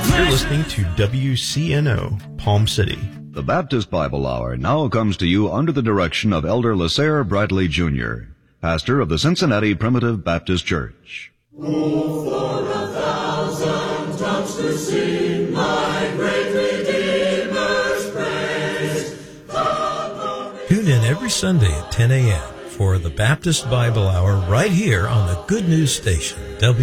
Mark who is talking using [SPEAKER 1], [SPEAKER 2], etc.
[SPEAKER 1] You're listening to WCNO, Palm City.
[SPEAKER 2] The Baptist Bible Hour now comes to you under the direction of Elder Lasair Bradley Jr., pastor of the Cincinnati Primitive Baptist Church.
[SPEAKER 3] Oh, for 1,000 tongues to sing my great Redeemer's praise.
[SPEAKER 1] Tune in every Sunday at 10 a.m. for the Baptist Bible Hour right here on the Good News Station,